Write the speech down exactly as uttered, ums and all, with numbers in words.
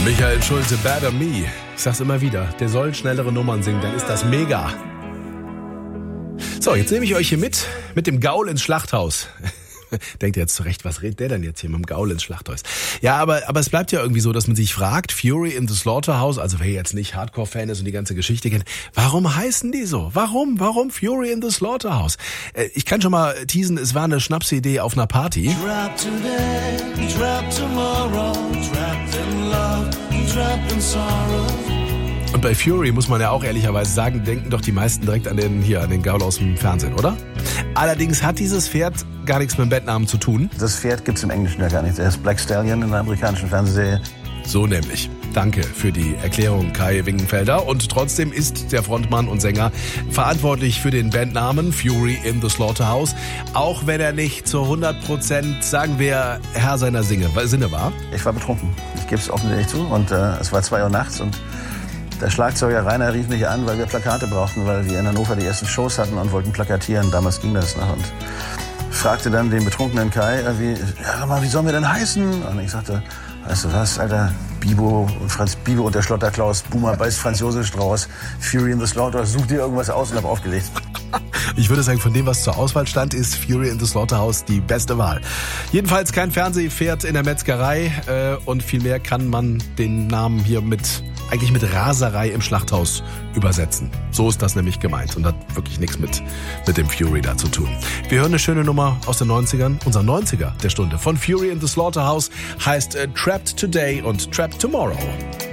Michael Schulte, Bad on Me. Ich sag's immer wieder, der soll schnellere Nummern singen, dann ist das mega. So, jetzt nehme ich euch hier mit, mit dem Gaul ins Schlachthaus. Denkt ihr jetzt zurecht, was redet der denn jetzt hier mit dem Gaul ins Schlachthaus? Ja, aber, aber es bleibt ja irgendwie so, dass man sich fragt, Fury in the Slaughterhouse, also wer jetzt nicht Hardcore-Fan ist und die ganze Geschichte kennt, warum heißen die so? Warum? Warum Fury in the Slaughterhouse? Äh, ich kann schon mal teasen, es war eine Schnapsidee auf einer Party. Trapped today, trapped tomorrow, trapped in love, trapped in sorrow. Und bei Fury muss man ja auch ehrlicherweise sagen, denken doch die meisten direkt an den hier, an den Gaul aus dem Fernsehen, oder? Allerdings hat dieses Pferd gar nichts mit dem Bandnamen zu tun. Das Pferd gibt's im Englischen ja gar nicht. Der ist Black Stallion in der amerikanischen Fernsehserie. So nämlich. Danke für die Erklärung, Kai Wingenfelder. Und trotzdem ist der Frontmann und Sänger verantwortlich für den Bandnamen Fury in the Slaughterhouse. Auch wenn er nicht zu hundert Prozent, sagen wir, Herr seiner Sinne, Sinne war. Ich war betrunken. Ich gebe es offensichtlich zu. Und äh, es war zwei Uhr nachts und der Schlagzeuger Rainer rief mich an, weil wir Plakate brauchten, weil wir in Hannover die ersten Shows hatten und wollten plakatieren. Damals ging das noch. Und fragte dann den betrunkenen Kai, wie, ja, mal, wie sollen wir denn heißen? Und ich sagte, weißt du was, Alter, Bibo und Franz Bibo und der Schlotterklaus, Boomer beißt Franz Josef Strauß, Fury in the Slaughter, such dir irgendwas aus und hab aufgelegt. Ich würde sagen, von dem, was zur Auswahl stand, ist Fury in the Slaughterhouse die beste Wahl. Jedenfalls kein Fernsehpferd in der Metzgerei äh, und vielmehr kann man den Namen hier mit eigentlich mit Raserei im Schlachthaus übersetzen. So ist das nämlich gemeint und hat wirklich nichts mit, mit dem Fury da zu tun. Wir hören eine schöne Nummer aus den neunzigern. Unser neunziger der Stunde von Fury in the Slaughterhouse heißt äh, Trapped Today und Trapped Tomorrow.